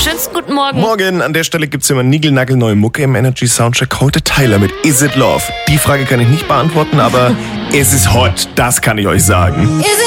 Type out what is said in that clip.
Schönsten guten Morgen. Morgen, an der Stelle gibt's immer niegelnagelneue Mucke im Energy Soundcheck. Heute Tyler mit Is It Love? Die Frage kann ich nicht beantworten, aber es ist hot, das kann ich euch sagen. Is it